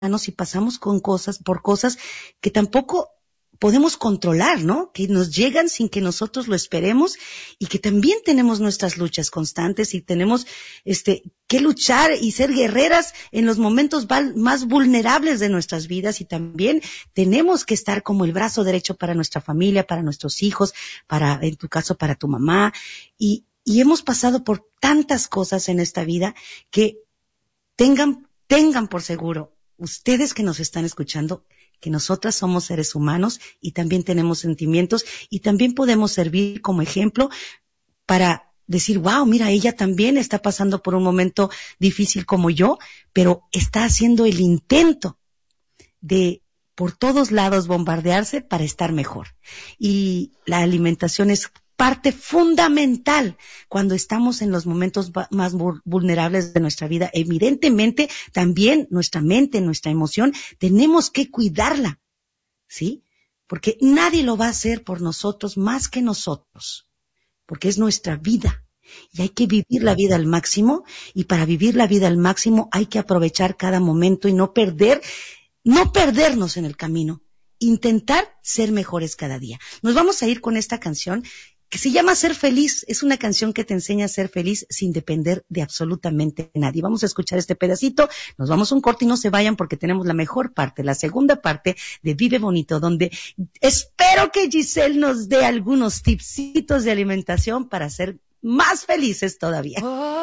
humanos y pasamos por cosas que tampoco podemos controlar, ¿no? Que nos llegan sin que nosotros lo esperemos y que también tenemos nuestras luchas constantes y tenemos que luchar y ser guerreras en los momentos más vulnerables de nuestras vidas, y también tenemos que estar como el brazo derecho para nuestra familia, para nuestros hijos, en tu caso, para tu mamá, y hemos pasado por tantas cosas en esta vida que tengan por seguro, ustedes que nos están escuchando, que nosotras somos seres humanos y también tenemos sentimientos y también podemos servir como ejemplo para decir, wow, mira, ella también está pasando por un momento difícil como yo, pero está haciendo el intento de por todos lados bombardearse para estar mejor. Y la alimentación es parte fundamental cuando estamos en los momentos más vulnerables de nuestra vida. Evidentemente, también nuestra mente, nuestra emoción, tenemos que cuidarla, ¿sí? Porque nadie lo va a hacer por nosotros más que nosotros, porque es nuestra vida. Y hay que vivir la vida al máximo, y para vivir la vida al máximo hay que aprovechar cada momento y no perdernos en el camino, intentar ser mejores cada día. Nos vamos a ir con esta canción que se llama Ser Feliz. Es una canción que te enseña a ser feliz sin depender de absolutamente nadie. Vamos a escuchar este pedacito, nos vamos a un corte y no se vayan porque tenemos la mejor parte, la segunda parte de Vive Bonito, donde espero que Giselle nos dé algunos tipsitos de alimentación para ser más felices todavía.